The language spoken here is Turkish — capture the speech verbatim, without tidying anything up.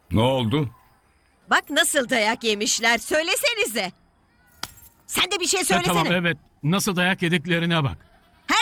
Ne oldu? Bak nasıl dayak yemişler. Söylesenize. Sen de bir şey Ha, söylesene. tamam evet. Nasıl dayak yediklerine bak.